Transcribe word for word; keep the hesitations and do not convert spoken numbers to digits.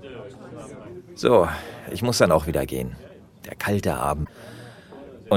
So, ich muss dann auch wieder gehen. Der kalte Abend.